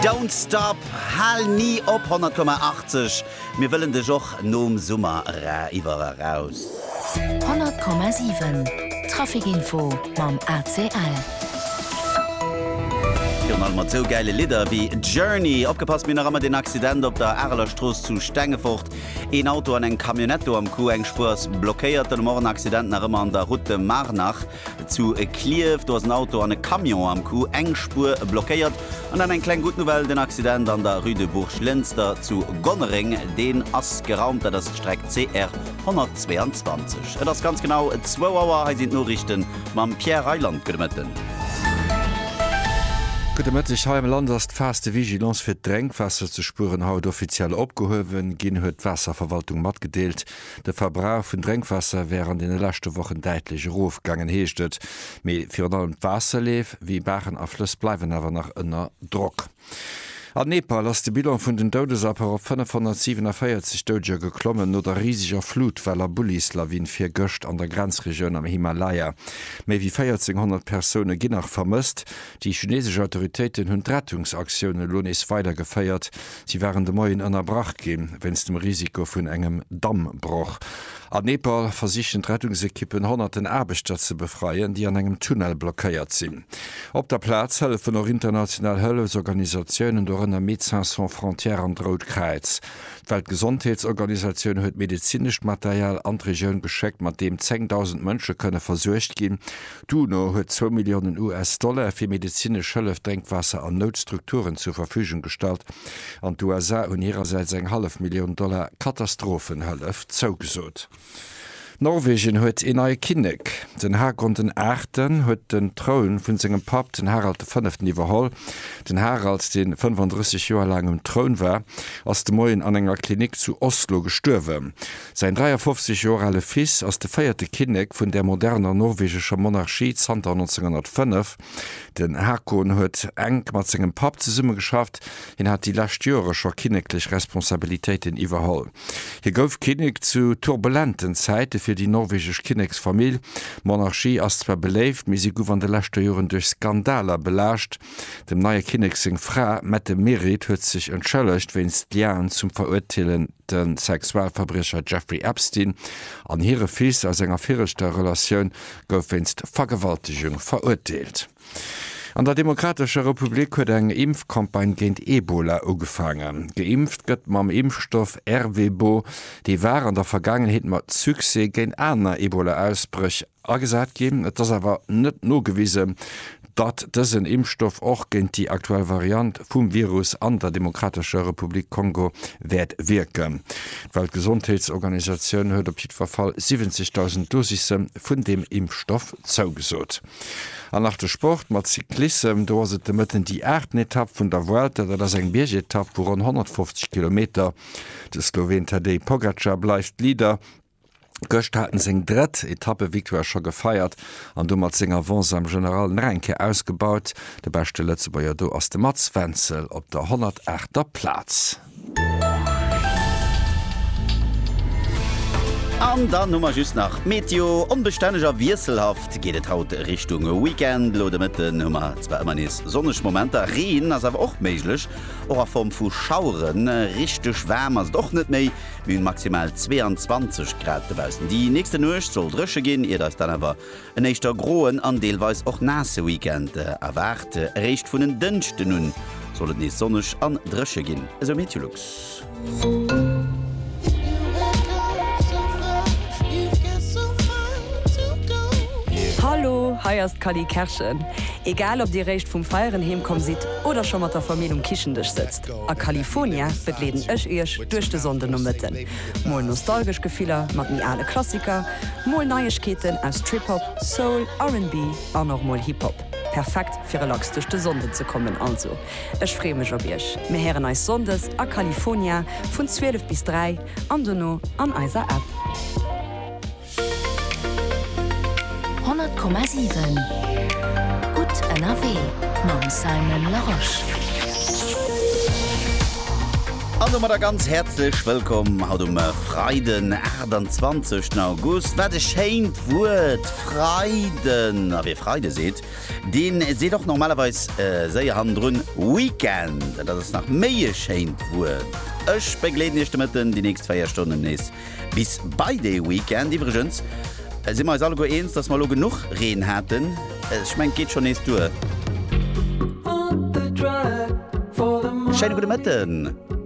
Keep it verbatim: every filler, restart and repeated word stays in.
Don't stop, hall nie op hundert Komma achtzig. Wir wollen de Joch nom Summer iwwer raus. hundert Komma sieben Trafikinfo mam A C L. Mat so geile Lieder wie Journey. Opgepasst mir noch immer den Accident op der Erlerstrasse zu Stengefurt. Ein Auto an eng Kamionetto am Kuh engspurs blockiert den morgen Accident nach immer an der Route Marnach zu Klief. Du hast ein Auto an e Kamion am Kuh engspur blockiert. Und dann ein klein gut Novell den Accident an der Rue de Bourg-Linster zu Gonnering. Den ass geraumt, das Streck C R hundertzweiundzwanzig. Das ist ganz genau zwei Uhr sind Nachrichten mam Pierre Reiland gemitten. Gutech ha im Land as faste Vigilanz fir Drängwasser zu spuren haut offiziell opgehowen, ginn huet Wasserverwaltung mat gedeelt. De Verbrauch vun Drängwasser wären in den lachte Wochen deitlich Rofgangen heeschtet. méi fir allem Wasserleef wie Bachen a Flüss bleiwen awer nach ënner Druck. An Nepal ass de Bilan vun den Doudesapper op fünfhundertsiebenundvierzig Doger geklommen no der riesiger Flut, weil er Bullislawin fir Göcht an der Grenzregion am Himalaya. Méi wie vierzehnhundert Personen ginn nach vermisst. Die chinesische Autoritäten hunn Rettungsaktionen Lonis weiter gefeiert. Sie waren de Moien ënnerbrach gin, wenns dem Risiko vun engem Dammbroch. An Nepal versichten Rettungsekippen hunderten Arbeitsstadt ze befreien, die an engem Tunnel blockéiert sinn. Op der Platz helfen noch international Hëllesorganisationen do der Médecins Sans Frontières an Rotkreuz. Weltgesundheitsorganisationun huet medizinisch Material an Regionun gescheckt, mat dem zehntausend Mënsche könne versuercht gin. Duno huet zwei Millionen US-Dollar fir medizinisch Hëllef Drinkwasser an Notstrukturen zur Verfügung gestalt. An d'U S A hun ihrerseits eng half Million Dollar Katastrophenhëllef zougesot. Norwegen huet en neue Kinnek. Den Hergrund den Äten huet den Troun vun segem Pap den Harald fünften iwwerholl. Den Harald den fünfunddreißig Joer langem Troun war, ass de Moien an enger Klinik zu Oslo gestürwe. Sein dreiundfünfzig Jahre alte Fils ass de feierte Kinnek vun der moderner norwegischer Monarchie Zter neunzehnhundertfünf. Den Herkon huet eng mat segem Pap ze summe geschafft, hin hat die lastjörescher kinneklich Responsabilitéiten iwwerholl. Hi gouf Kinnek zu turbulenten Zeite fir die norwegisch Kinneksfamilie. Monarchie as zwar beleeft, mis sie gouf an de letzte Joren durch Skandaler belascht. Dem neue Kinneksing Fra Mette Merit huet sich entschëllecht, wenns Dian zum verurteilen den Sexualverbrecher Jeffrey Epstein an hire Fils als enger firchter Relationun gouf wenst Vergewaltigung verurteilt. An der Demokratischer Republik huet eng Impfkampagne géint Ebola ugefangen. Geimpft gëtt mam Impfstoff R W B O, die war an der Vergangenheet mat Suse géint aner Ebola-Ausbrüch agesat geben, et das awer net no gewiese, dat dëssen Impfstoff och géint die aktuelle Variant vum Virus an der Demokratischer Republik Kongo werd wirken. Weltgesundheitsorganisationun huet op Piet Verfall siebzigtausend Dosisse vun dem Impfstoff zougesot. An nach de Sport mat Cyklissem do se de mëtten die Erdenetapp vun der Vuelta, dat ass eng Bergetapp wo an hundertfünfzig Kilometer. De Slowen Tadej Pogacar bleifft Lieder. Göcht hatten seg dret Etappe Victoire schon gefeiert, an du mat senger Avance am General Reinke ausgebaut. De beste Letzebauer do ass dem Mats Wenzel op der hundertachter Platz. An dann nummer just nach Meteo unbeständiger Wieselhaft geht haut Richtung Weekend lode mit den Nummer zwei immer is sonnech Momente Regen as aber auch meiglech oder vom Fu Schauren richtig wärm als doch net méi wie maximal zweiundzwanzig Grad dabeißen. Die nächste Nuch soll drsche gehen, ihr das dann aber en echtter groen Andeelweis auch nasse Weekend äh, erwarte recht vun den Dünchte nun sollt nie sonnech an drsche gehen. Also Meteorlux. Hallo, heierst Kali Kerschen. Egal ob dir recht vum Feieren hemkom sit oder schon mat der Familie um Kichendech sitzt. A California begleden ech ech durch de Sonde no mitten. Mol nostalgisch Gefehler mat nie alle Klassiker, mol Neuigkeiten aus Trip-Hop, Soul, R and B an noch mal Hip-Hop. Perfekt fir relax durch de Sonde zu kommen also. Ech freue mich op ichch. Me heren als Sondes a California vun zwölf bis drei an duno an eiser App. hundert Komma sieben Gut N R W mam Simon Laroche. An Hallo mal ganz herzlich willkommen haut um Freiden achtundzwanzigsten August werde scheint Wort Freiden wie Freide seht den seht doch normalerweise äh, sehr hand drin Weekend das ist nach Mai scheint Wort ich begleden nicht mit die nächsten zwei Stunden ist bis bei der Weekend übrigens äh, sind wir alle eins dass wir genug reden hatten ich mein geht schon nächste Tour Scheint gute Mitten